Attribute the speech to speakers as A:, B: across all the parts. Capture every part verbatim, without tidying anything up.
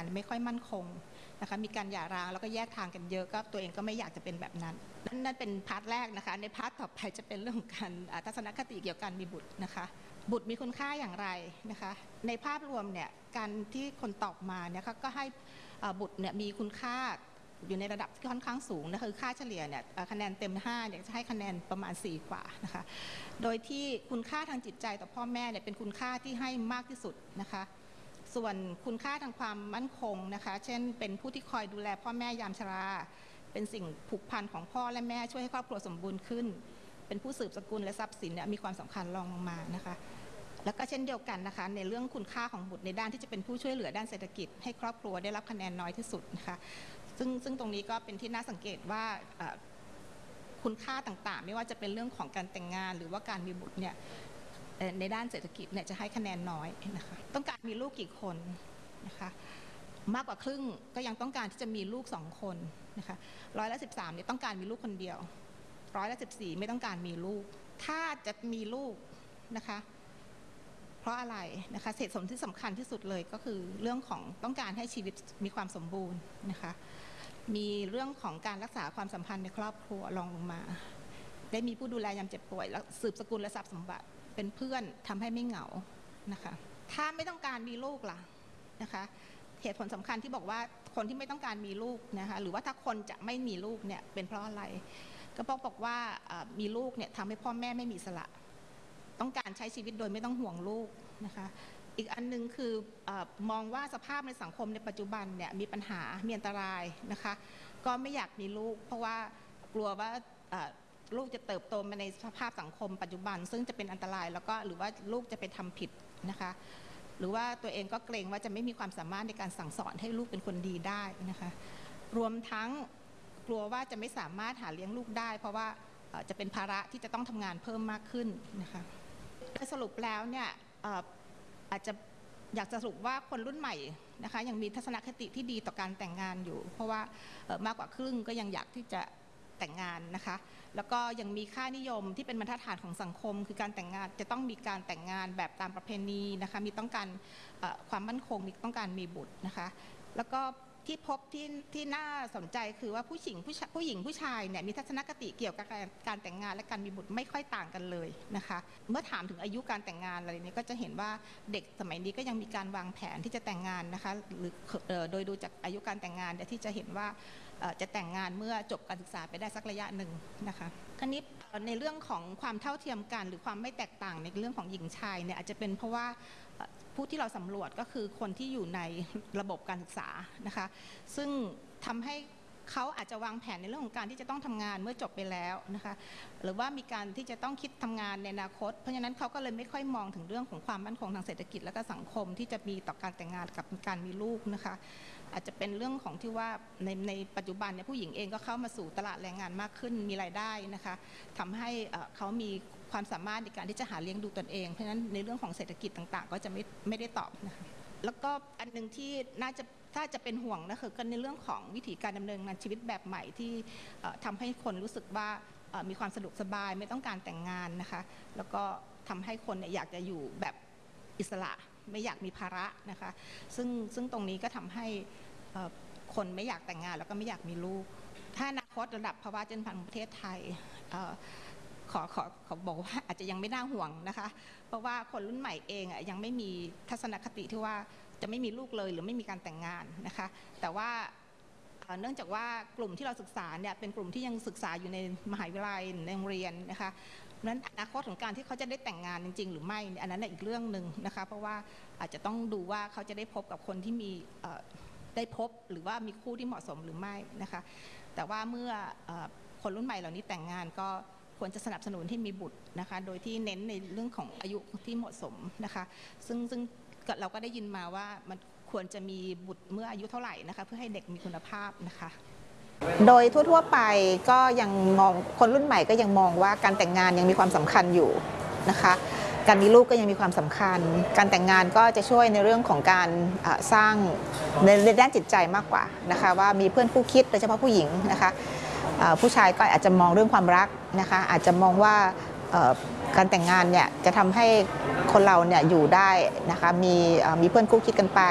A: านไม่ค่อยมั่นคงนะคะมีการหย่าร้างแล้วก็แยกทางกันเยอะก็ตัวเองก็ไม่อยากจะเป็นแบบนั้นนั่นเป็นพาร์ทแรกนะคะในพาร์ทต่อไปจะเป็นเรื่องของการทัศนคติเกี่ยวกับการมีบุตรนะคะบุตรมีคุณค่าอย่างไรนะคะในภาพรวมเนี่ยการที่คนตอบมาเนี่ยก็ให้บุตรเนี่ยมีคุณค่าอยู่ในระดับที่ค่อนข้างสูงนะคือค่าเฉลี่ยเนี่ยคะแนนเต็มห้าเนี่ยจะให้คะแนนประมาณสี่กว่านะคะโดยที่คุณค่าทางจิตใจต่อพ่อแม่เนี่ยเป็นคุณค่าที่ให้มากที่สุดนะคะส่วนคุณค่าทางความมั่นคงนะคะเช่นเป็นผู้ที่คอยดูแลพ่อแม่ยามชราเป็นสิ่งผูกพันของพ่อและแม่ช่วยให้ครอบครัวสมบูรณ์ขึ้นเป็นผู้สืบสกุลและทรัพย์สินเนี่ยมีความสำคัญรองลงมานะคะแล้วก็เช่นเดียวกันนะคะในเรื่องคุณค่าของบุตรในด้านที่จะเป็นผู้ช่วยเหลือด้านเศรษฐกิจให้ครอบครัวได้รับคะแนนน้อยที่สุดนะคะซึ่งซึ่งตรงนี้ก็เป็นที่น่าสังเกตว่าคุณค่าต่างๆไม่ว่าจะเป็นเรื่องของการแต่งงานหรือว่าการมีบุตรเนี่ยในด้านเศรษฐกิจเนี่ยจะให้คะแนนน้อยนะคะต้องการมีลูกกี่คนนะคะมากกว่าครึ่งก็ยังต้องการที่จะมีลูกสองคนนะคะร้อยละสิบสามเนี่ยต้องการมีลูกคนเดียวร้อยละสิบสี่ไม่ต้องการมีลูกถ้าจะมีลูกนะคะเพราะอะไรนะคะเหตุผลที่สำคัญที่สุดเลยก็คือเรื่องของต้องการให้ชีวิตมีความสมบูรณ์นะคะมีเรื่องของการรักษาความสัมพันธ์ในครอบครัวรองลงมาได้มีผู้ดูแลยามเจ็บป่วยแล้วสืบสกุลและทรัพย์สมบัติเป็นเพื่อนทำให้ไม่เหงานะคะถ้าไม่ต้องการมีลูกล่ะนะคะเหตุผลสำคัญที่บอกว่าคนที่ไม่ต้องการมีลูกนะคะหรือว่าถ้าคนจะไม่มีลูกเนี่ยเป็นเพราะอะไรก็บอกบอกว่ามีลูกเนี่ยทำให้พ่อแม่ไม่มีอิสระต้องการใช้ชีวิตโดยไม่ต้องห่วงลูกนะคะอีกอันนึงคือมองว่าสภาพในสังคมในปัจจุบันเนี่ยมีปัญหามีอันตรายนะคะก็ไม่อยากมีลูกเพราะว่ากลัวว่าลูกจะเติบโตมาในสภาพสังคมปัจจุบันซึ่งจะเป็นอันตรายแล้วก็หรือว่าลูกจะไปทำผิดนะคะหรือว่าตัวเองก็เกรงว่าจะไม่มีความสามารถในการสั่งสอนให้ลูกเป็นคนดีได้นะคะรวมทั้งกลัวว่าจะไม่สามารถหาเลี้ยงลูกได้เพราะว่าจะเป็นภาระที่จะต้องทำงานเพิ่มมากขึ้นนะคะโดยสรุปแล้วเนี่ยอาจจะอยากจะสรุปว่าคนรุ่นใหม่นะคะยังมีทัศนคติที่ดีต่อการแต่งงานอยู่เพราะว่ามากกว่าครึ่งก็ยังอยากที่จะแต่งงานนะคะแล้วก็ยังมีค่านิยมที่เป็นบรรทัดฐานของสังคมคือการแต่งงานจะต้องมีการแต่งงานแบบตามประเพณีนะคะมีต้องการความมั่นคงมีต้องการมีบุตรนะคะแล้วก็ที่พบที่ที่น่าสนใจคือว่าผู้หญิงผู้ผู้หญิงผู้ชายเนี่ยมีทัศนคติเกี่ยวกับการแต่งงานและการมีบุตรไม่ค่อยต่างกันเลยนะคะเมื่อถามถึงอายุการแต่งงานอะไรนี้ก็จะเห็นว่าเด็กสมัยนี้ก็ยังมีการวางแผนที่จะแต่งงานนะคะหรือโดยดูจากอายุการแต่งงานที่จะเห็นว่าจะแต่งงานเมื่อจบการศึกษาไปได้สักระยะหนึ่งนะคะคราวนี้ในเรื่องของความเท่าเทียมกันหรือความไม่แตกต่างในเรื่องของหญิงชายเนี่ยอาจจะเป็นเพราะว่าผู้ที่เราสำรวจก็คือคนที่อยู่ในระบบการศึกษานะคะซึ่งทำให้เขาอาจจะวางแผนในเรื่องของการที่จะต้องทำงานเมื่อจบไปแล้วนะคะหรือว่ามีการที่จะต้องคิดทำงานในอนาคตเพราะฉะนั้นเขาก็เลยไม่ค่อยมองถึงเรื่องของความมั่นคงทางเศรษฐกิจและก็สังคมที่จะมีต่อการแต่งงานกับการมีลูกนะคะอาจจะเป็นเรื่องของที่ว่าในในปัจจุบันเนี่ยผู้หญิงเองก็เข้ามาสู่ตลาดแรงงานมากขึ้นมีรายได้นะคะทำให้เขามีความสามารถในการที่จะหาเลี้ยงดูตนเองเพราะฉะนั้นในเรื่องของเศรษฐกิจต่างๆก็จะไม่ไม่ได้ตอบนะคะแล้วก็อันนึงที่น่าจะถ้าจะเป็นห่วงนะคือกันในเรื่องของวิธีการดำเนินงานชีวิตแบบใหม่ที่ทำให้คนรู้สึกว่ามีความสะดวกสบายไม่ต้องการแต่งงานนะคะแล้วก็ทำให้คนเนี่ยอยากจะอยู่แบบอิสระไม่อยากมีภาระนะคะซึ่งซึ่งตรงนี้ก็ทำให้คนไม่อยากแต่งงานแล้วก็ไม่อยากมีลูกถ้าอนาคตระดับภาวะเจริญพันธุ์ของประเทศไทยขอขอขอบอกว่าอาจจะยังไม่น่าห่วงนะคะเพราะว่าคนรุ่นใหม่เองอ่ะยังไม่มีทัศนคติที่ว่าจะไม่มีลูกเลยหรือไม่มีการแต่งงานนะคะแต่ว่าเนื่องจากว่ากลุ่มที่เราศึกษาเนี่ยเป็นกลุ่มที่ยังศึกษาอยู่ในมหาวิทยาลัยในโรงเรียนนะคะนั้นอนาคตของการที่เขาจะได้แต่งงานจริงๆหรือไม่อันนั้นอีกเรื่องหนึ่งนะคะเพราะว่าอาจจะต้องดูว่าเขาจะได้พบกับคนที่มีได้พบหรือว่ามีคู่ที่เหมาะสมหรือไม่นะคะแต่ว่าเมื่อคนรุ่นใหม่เหล่านี้แต่งงานก็ควรจะสนับสนุนที่มีบุตรนะคะโดยที่เน้นในเรื่องของอายุที่เหมาะสมนะคะซึ่งซึ่งเราก็ได้ยินมาว่ามันควรจะมีบุตรเมื่ออายุเท่าไหร่นะคะเพื่อให้เด็กมีคุณภาพนะคะโดยทั่วๆไปก็ยังมองคนรุ่นใหม่ก็ยังมองว่าการแต่งงานยังมีความสำคัญอยู่นะคะการมีลูกก็ยังมีความสำคัญการแต่งงานก็จะช่วยในเรื่องของการสร้างในด้านจิตใจมากกว่านะคะว่ามีเพื่อนคู่คิดโดยเฉพาะผู้หญิงนะคะผู้ชายก็อาจจะมองเรื่องความรักนะคะอาจจะมองว่าการแต่งงานเนี่ยจะทำให้คนเราเนี่ยอยู่ได้นะคะมีมีเพื่อนคู่คิดกันไป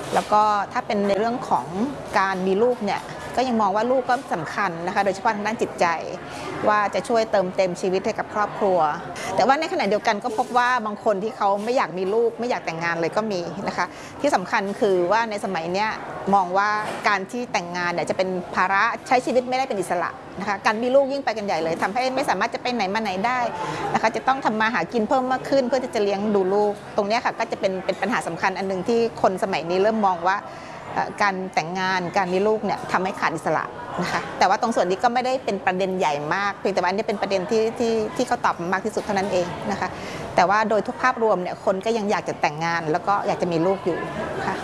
A: แล้วก็ถ้าเป็นในเรื่องของการมีลูกเนี่ยก็ยังมองว่าลูกก็สำคัญนะคะโดยเฉพาะทางด้านจิตใจว่าจะช่วยเติมเต็มชีวิตให้กับครอบครัวแต่ว่าในขณะเดียวกันก็พบว่าบางคนที่เขาไม่อยากมีลูกไม่อยากแต่งงานเลยก็มีนะคะที่สำคัญคือว่าในสมัยเนี้ยมองว่าการที่แต่งงานเนี่ยจะเป็นภาระใช้ชีวิตไม่ได้เป็นอิสระนะคะการมีลูกยิ่งไปกันใหญ่เลยทำให้ไม่สามารถจะไปไหนมาไหนได้นะคะจะต้องทำมาหากินเพิ่มมากขึ้นเพื่อที่จะเลี้ยงดูลูกตรงนี้ค่ะก็จะเป็นเป็นปัญหาสำคัญอันนึงที่คนสมัยนี้เริ่มมองว่าการแต่งงานการมีลูกเนี่ยทำให้ขาดอิสระนะคะแต่ว่าตรงส่วนนี้ก็ไม่ได้เป็นประเด็นใหญ่มากเพียงแต่ว่าอันนี้เป็นประเด็นที่ที่ที่เขาตอบมากที่สุดเท่านั้นเองนะคะแต่ว่าโดยทุกภาพรวมเนี่ยคนก็ยังอยากจะแต่งงานแล้วก็อยากจะมีลูกอยู่ค่ะ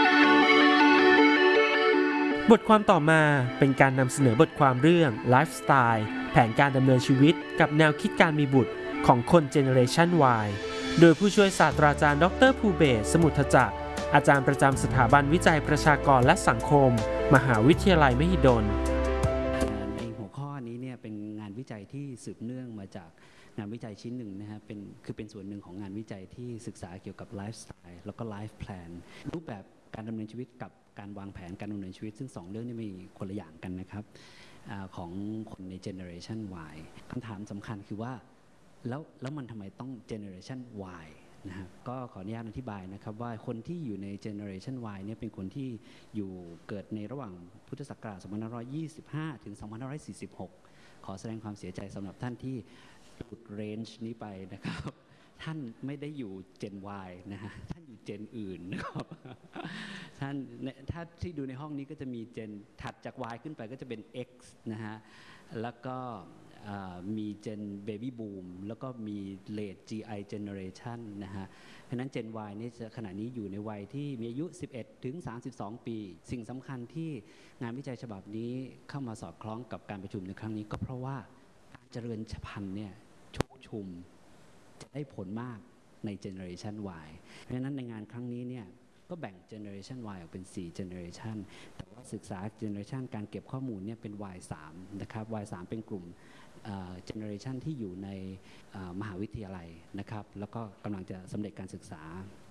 B: บทความต่อมาเป็นการนำเสนอบทความเรื่องไลฟ์สไตล์แผนการดำเนินชีวิตกับแนวคิดการมีบุตรของคนเจเนอเรชัน Y โดยผู้ช่วยศาสตราจารย์ดรภูเบศร สมุทรจักรอาจารย์ประจำสถาบันวิจัยประชากรและสังคมมหาวิทยาลัยมหิดล
C: ในหัวข้อนี้เนี่ยเป็นงานวิจัยที่สืบเนื่องมาจากงานวิจัยชิ้นหนึ่งนะฮะเป็นคือเป็นส่วนหนึ่งของงานวิจัยที่ศึกษาเกี่ยวกับไลฟ์สไตล์แล้วก็ไลฟ์แพลนรูปแบบการดำเนินชีวิตกับการวางแผนการดำเนินชีวิตซึ่งสองเรื่องนี้มีคนละอย่างกันนะครับอของคนในเจเนอเรชัน Y คำถามสำคัญคือว่าแล้วแล้วมันทำไมต้องเจเนอเรชัน Yนะฮะก็ขออนุญาตอธิบายนะครับว่าคนที่อยู่ใน Generation Y เนี่ยเป็นคนที่อยู่เกิดในระหว่างพุทธศักราช สองพันห้าร้อยยี่สิบห้า ถึง สองพันห้าร้อยสี่สิบหก ขอแสดงความเสียใจสำหรับท่านที่หลุดเรนจ์นี้ไปนะครับท่านไม่ได้อยู่ Gen Y นะฮะท่านอยู่ Gen อื่นนะครับท่านถ้าที่ดูในห้องนี้ก็จะมี Gen ถัดจาก Y ขึ้นไปก็จะเป็น X นะฮะแล้วก็มี Gen Baby Boom แล้วก็มี Late จี ไอ Generation นะฮะเพราะนั้น Gen Y นี่ขณะนี้อยู่ในวัยที่มีอายุ สิบเอ็ดถึงสามสิบสอง ปีสิ่งสำคัญที่งานวิจัยฉบับนี้เข้ามาสอดคล้องกับการประชุมในครั้งนี้ก็เพราะว่าการเจริญพันธุ์เนี่ยชุกชุมจะได้ผลมากใน Generation Y เพราะฉะนั้นในงานครั้งนี้เนี่ยก็แบ่ง Generation Y ออกเป็น สี่ Generation แต่ว่าศึกษา Generation การเก็บข้อมูลเนี่ยเป็น วาย สาม นะครับ วาย สาม เป็นกลุ่มเจเนอเรชันที่อยู่ในมหาวิทยาลัยนะครับแล้วก็กำลังจะสำเร็จการศึกษา